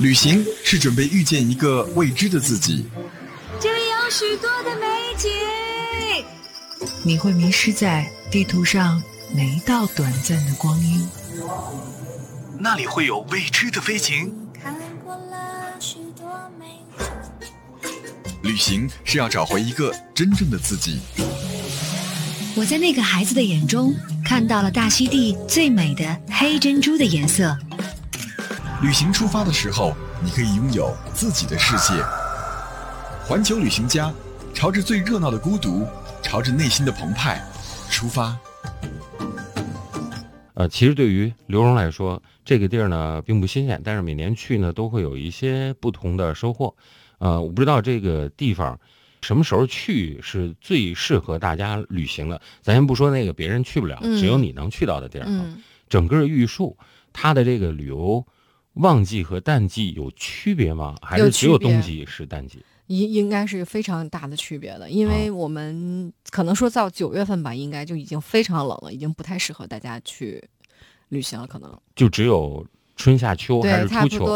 旅行是准备遇见一个未知的自己， 这里有许多的美景， 你会迷失在地图上每一道短暂的光阴。 那里会有未知的飞行。 看过了许多美景。 旅行是要找回一个真正的自己。 我在那个孩子的眼中看到了大溪地最美的黑珍珠的颜色。 旅行出发的时候，你可以拥有自己的世界。环球旅行家，朝着最热闹的孤独，朝着内心的澎湃出发。 其实对于刘荣来说，这个地儿呢并不新鲜，但是每年去呢都会有一些不同的收获。我不知道这个地方什么时候去是最适合大家旅行的。咱先不说那个别人去不了，只有你能去到的地儿。整个玉树它的这个旅游旺季和淡季有区别吗？还是只有冬季是淡季？ 应该是非常大的区别的，因为我们可能说到9月份吧，应该就已经非常冷了，已经不太适合大家去旅行了，可能就只有春夏秋还是初秋？ 对，差不多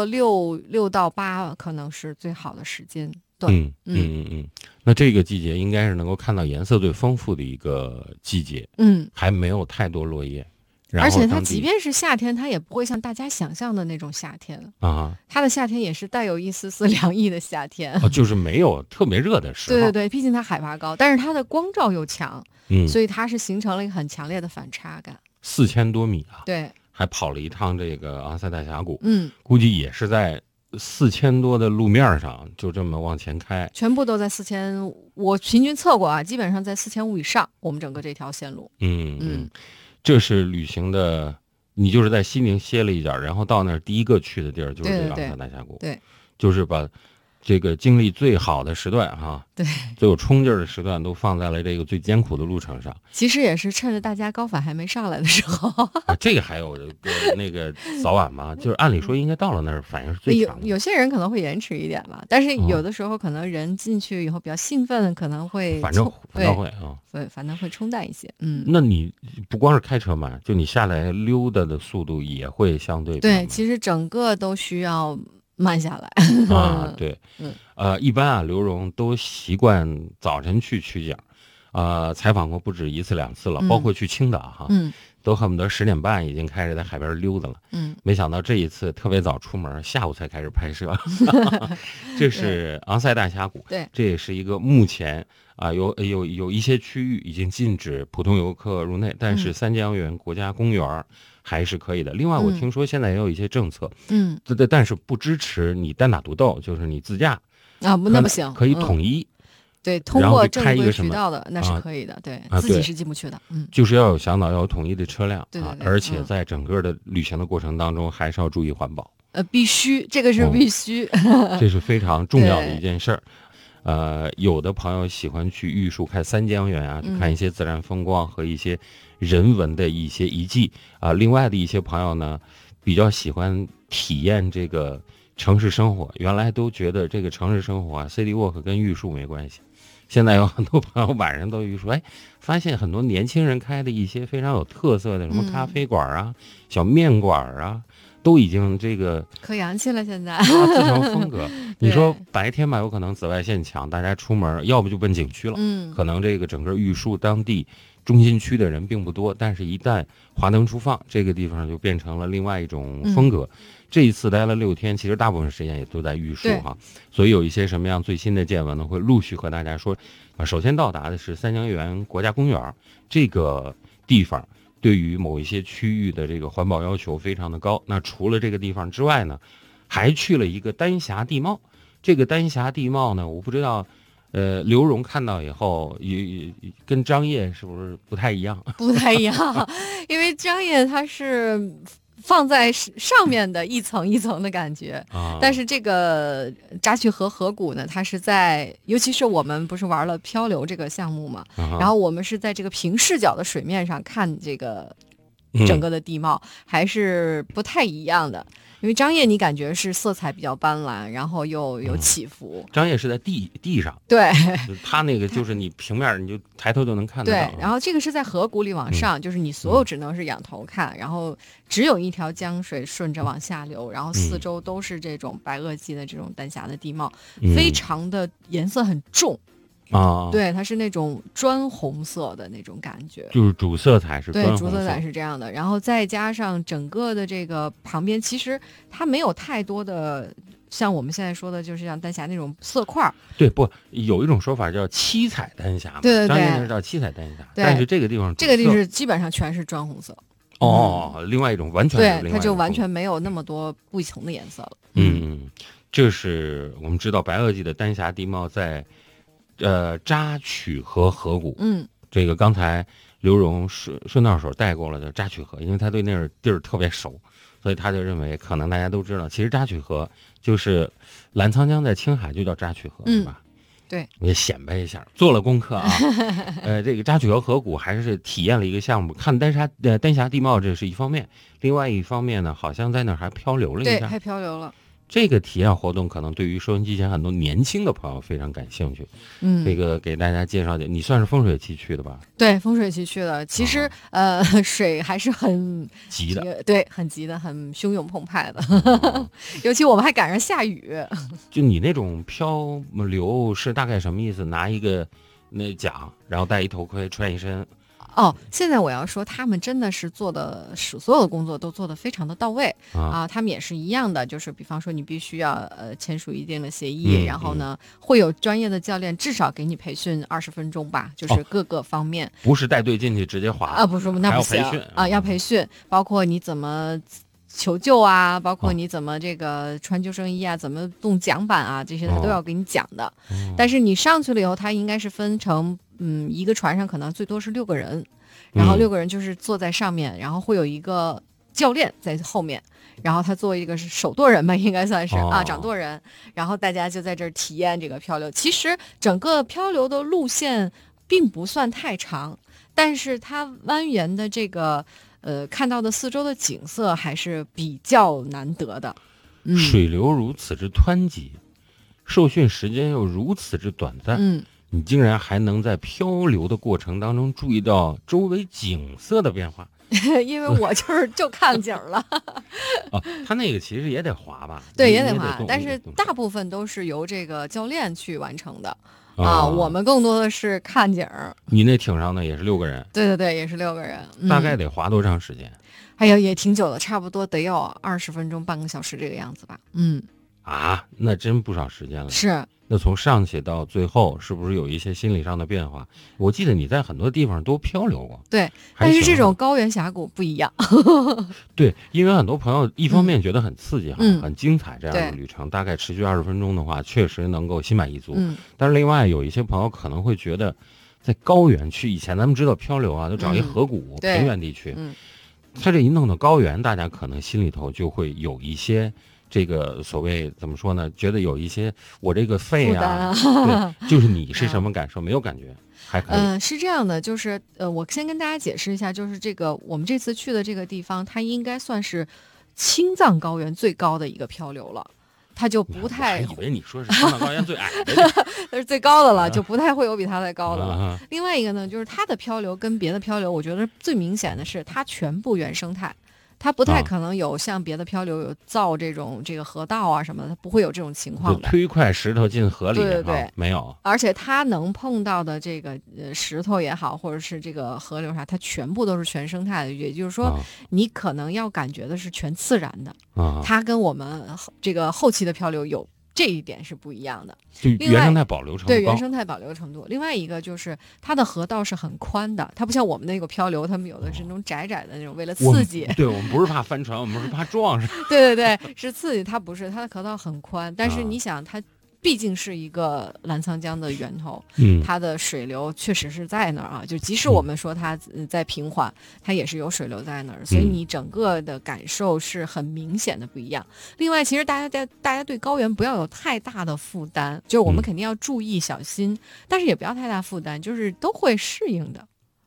6到8可能是最好的时间。对， 那这个季节应该是能够看到颜色最丰富的一个季节，还没有太多落叶。 而且它即便是夏天，它也不会像大家想象的那种夏天啊，它的夏天也是带有一丝丝凉意的夏天， 就是没有特别热的时候。 对，毕竟它海拔高，但是它的光照又强，所以它是形成了一个很强烈的反差感。 4000多米啊， 对， 还跑了一趟这个昂塞大峡谷，估计也是在4000多的路面上就这么往前开， 全部都在4000，我平均测过啊，基本上在4500以上，我们整个这条线路。 这是旅行的，你就是在西宁歇了一脚，然后到那儿第一个去的地儿就是这个昂塞大峡谷， 对， 就是把这个精力最好的时段对， 最有冲劲儿的时段都放在了这个最艰苦的路程上。 其实也是趁着大家高反还没上来的时候。 这个还有那个早晚嘛，就是按理说应该到了那儿反应是最强的。 有些人可能会延迟一点吧，但是有的时候可能人进去以后比较兴奋，可能会反正会对，反正会冲淡一些。 那你不光是开车慢，就你下来溜达的速度也会相对对，其实整个都需要慢下来啊，对，一般啊，刘荣都习惯早晨去取景，采访过不止1次2次了，包括去青岛都恨不得10点半已经开始在海边溜达了，没想到这一次特别早出门，下午才开始拍摄。这是昂塞大峡谷， 对， 这也是一个目前有一些区域已经禁止普通游客入内，但是三江源国家公园还是可以的。另外，我听说现在也有一些政策，但是不支持你单打独斗，就是你自驾啊，那不行， 可以统一。 对，通过正规渠道的那是可以的，对，自己是进不去的。 就是要有向导，要有统一的车辆， 对， 而且在整个的旅行的过程当中，还是要注意环保。 必须，这个是必须， 这是非常重要的一件事儿。有的朋友喜欢去玉树看三江源啊，去看一些自然风光和一些人文的一些遗迹啊。另外的一些朋友呢，比较喜欢体验这个城市生活。原来都觉得这个城市生活啊 ，City Walk 跟玉树没关系。现在有很多朋友晚上都玉树，发现很多年轻人开的一些非常有特色的什么咖啡馆啊、小面馆啊。都已经这个可洋气了，现在自成风格。你说白天吧，有可能紫外线强，大家出门要不就奔景区了，可能这个整个玉树当地中心区的人并不多，但是一旦华灯初放，这个地方就变成了另外一种风格。这一次待了6天，其实大部分时间也都在玉树所以有一些什么样最新的见闻呢，会陆续和大家说。首先到达的是三江源国家公园这个地方。对于某一些区域的这个环保要求非常的高。那除了这个地方之外呢，还去了一个丹霞地貌。这个丹霞地貌呢，我不知道，刘荣看到以后也跟张掖是不是不太一样？ 不太一样，因为张掖它是放在上面的一层一层的感觉，但是这个扎曲河河谷呢，它是在，尤其是我们不是玩了漂流这个项目嘛，然后我们是在这个平视角的水面上看这个整个的地貌还是不太一样的。因为张掖你感觉是色彩比较斑斓，然后又有起伏。 张掖是在地上， 对， 它那个就是你平面你就抬头就能看得到。 对，然后这个是在河谷里往上，就是你所有只能是仰头看，然后只有一条江水顺着往下流，然后四周都是这种白垩纪的这种丹霞的地貌，非常的颜色很重。对，它是那种砖红色的那种感觉， 就是主色彩是砖红色， 对，主色彩是这样的，然后再加上整个的这个旁边，其实它没有太多的像我们现在说的，就是像丹霞那种色块。 对，不有一种说法叫七彩丹霞嘛， 对， 张掖那叫七彩丹霞，但是这个地方是基本上全是砖红色。 另外一种完全对，它就完全没有那么多不同的颜色了。 这是我们知道白垩纪的丹霞地貌在。扎曲河河谷，这个刚才刘荣顺道手带过了的扎曲河，因为他对那儿地儿特别熟，所以他就认为可能大家都知道，其实扎曲河就是澜沧江在青海就叫扎曲河，是吧？ 对， 我也显摆一下，做了功课啊。这个扎曲河河谷还是体验了一个项目，看丹霞地貌，这是一方面，另外一方面呢，好像在那儿还漂流了一下， 对，还漂流了。 这个体验活动可能对于收音机前很多年轻的朋友非常感兴趣。这个给大家介绍点，你算是风水期去的吧？ 对，风水期去的。其实水还是很急的， 对，很急的，很汹涌澎湃的。尤其我们还赶上下雨。 就你那种漂流是大概什么意思？拿一个那桨，然后戴一头盔，穿一身。 现在我要说，他们真的是做的所有的工作都做得非常的到位他们也是一样的，就是比方说你必须要签署一定的协议，然后呢会有专业的教练至少给你培训20分钟吧，就是各个方面， 不是带队进去直接滑不是，那不行要培训，包括你怎么求救啊，包括你怎么这个穿救生衣啊，怎么动桨板啊，这些他都要给你讲的。但是你上去了以后，他应该是分成一个船上可能最多是6个人，然后6个人就是坐在上面，然后会有一个教练在后面，然后他做一个是手舵人吧，应该算是掌舵人，然后大家就在这儿体验这个漂流。其实整个漂流的路线并不算太长，但是它蜿蜒的这个看到的四周的景色还是比较难得的。 水流如此之湍急，受训时间又如此之短暂，你竟然还能在漂流的过程当中注意到周围景色的变化。 因为我就看景了。 他那个其实也得滑吧？ 对，也得滑，但是大部分都是由这个教练去完成的。我们更多的是看景儿。你那艇上呢也是6个人？ 对，也是6个人。 大概得滑多长时间？ 哎呀，也挺久的，差不多得有20分钟、半个小时这个样子吧。 那真不少时间了。 是。 那从上去到最后，是不是有一些心理上的变化？我记得你在很多地方都漂流过。 对，但是这种高原峡谷不一样。 对，因为很多朋友一方面觉得很刺激很精彩，这样的旅程大概持续20分钟的话，确实能够心满意足。但是另外有一些朋友可能会觉得，在高原区，以前咱们知道漂流都找一河谷、平原地区，他这一弄到高原，大家可能心里头就会有一些。这个所谓怎么说呢？觉得有一些我这个肺对，就是你是什么感受？没有感觉，还可以。 是这样的，就是我先跟大家解释一下，就是这个我们这次去的这个地方，它应该算是青藏高原最高的一个漂流了。它就不太， 以为你说是青藏高原最矮的， 它是最高的了，就不太会有比它再高的了。另外一个呢，就是它的漂流跟别的漂流，我觉得最明显的是它全部原生态。它不太可能有像别的漂流有造这个河道啊什么的，它不会有这种情况的。 推块石头进河里， 对， 没有。 而且它能碰到的这个石头也好，或者是这个河流啥，它全部都是全生态的。也就是说，你可能要感觉的是全自然的。它跟我们这个后期的漂流有。这一点是不一样的， 就原生态保留程度对原生态保留程度。另外一个就是它的河道是很宽的，它不像我们那个漂流，他们有的是那种窄窄的那种，为了刺激。 对，我们不是怕翻船，我们是怕撞上。 对，是刺激。它不是，它的河道很宽，但是你想它。毕竟是一个澜沧江的源头，它的水流确实是在那儿就即使我们说它在平缓，它也是有水流在那儿，所以你整个的感受是很明显的不一样。另外，其实大家对高原不要有太大的负担，就是我们肯定要注意小心，但是也不要太大负担，就是都会适应的。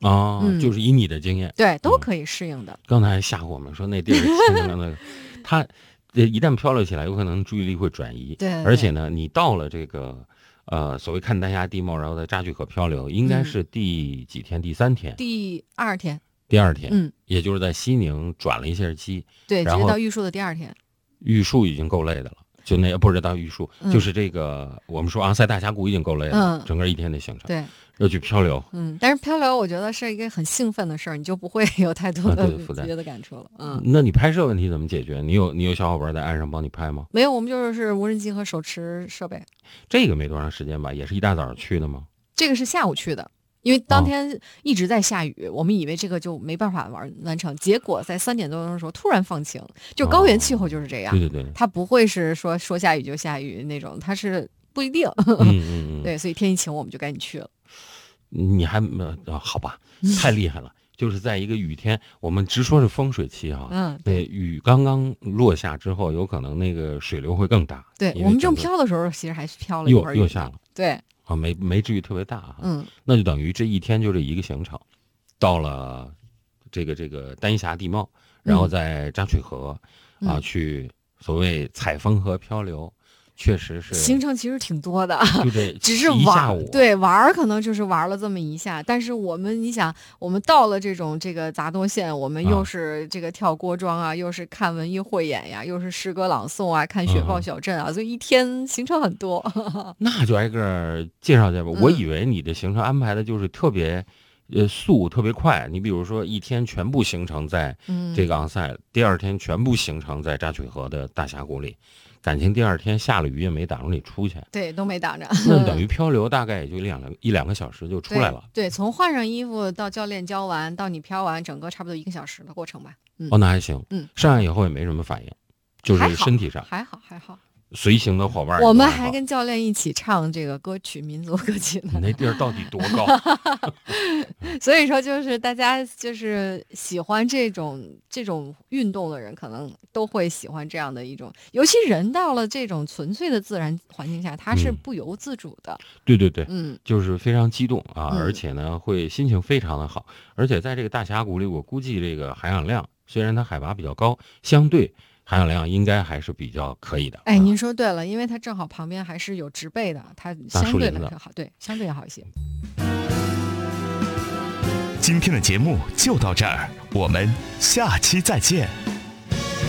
就是以你的经验， 对，都可以适应的。 刚才还吓唬我们说那地儿清清凉凉的，它一旦漂流起来，有可能注意力会转移。 对， 而且呢，你到了这个所谓看丹霞地貌，然后在扎曲河漂流，应该是第几天？第3天？ 第2天。 第2天，也就是在西宁转了一下机， 对，直接到玉树的第2天。 玉树已经够累的了。就那不是到玉树，就是这个我们说昂塞大峡谷已经够累了，整个一天的行程， 对， 要去漂流， 但是漂流我觉得是一个很兴奋的事儿，你就不会有太多的别的感触了。 那你拍摄问题怎么解决？你有小伙伴在岸上帮你拍吗？ 没有，我们就是无人机和手持设备。 这个没多长时间吧，也是一大早去的吗？ 这个是下午去的。因为当天一直在下雨，我们以为这个就没办法完成，结果在3点多钟的时候突然放晴。就高原气候就是这样， 对对对， 它不会是说下雨就下雨那种，它是不一定。对，所以天一晴我们就赶紧去了。 你还好吧？太厉害了！就是在一个雨天，我们直说是风水期哈。那雨刚刚落下之后，有可能那个水流会更大。 对，我们正飘的时候，其实还是飘了一会儿雨。 又下了。 对。 没至于特别大哈，那就等于这一天就这一个行程，到了这个丹霞地貌，然后在扎曲河去所谓采风和漂流，确实是行程其实挺多的， 对， 只是玩，对玩可能就是玩了这么一下，但是你想，我们到了这个杂多县，我们又是这个跳锅庄啊，又是看文艺汇演呀，又是诗歌朗诵啊，看雪豹小镇啊，所以一天行程很多。 那就挨个介绍介绍吧。我以为你的行程安排的就是特别速特别快，你比如说一天全部行程在这个昂塞，第2天全部行程在扎曲河的大峡谷里。感情第2天下了雨也没挡着你出去， 对，都没挡着。 那等于漂流大概也就一两个小时就出来了。 对，从换上衣服到教练教完到你漂完，整个差不多1个小时的过程吧。 那还行。上岸以后也没什么反应，就是身体上还好。 随行的伙伴， 我们还跟教练一起唱这个歌曲，民族歌曲呢。 你那地儿到底多高？ 所以说，就是大家就是喜欢这种运动的人，可能都会喜欢这样的一种。尤其人到了这种纯粹的自然环境下，他是不由自主的。 对，就是非常激动啊，而且呢，会心情非常的好。而且在这个大峡谷里，我估计这个含氧量虽然它海拔比较高，相对含氧量应该还是比较可以的。 哎，您说对了，因为它正好旁边还是有植被的，它相对来说好，对，相对好一些。 今天的节目就到这儿，我们下期再见。